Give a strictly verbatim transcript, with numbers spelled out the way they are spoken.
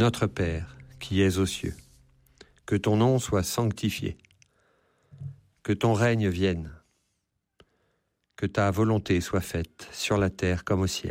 Notre Père, qui es aux cieux, que ton nom soit sanctifié, que ton règne vienne, que ta volonté soit faite sur la terre comme au ciel.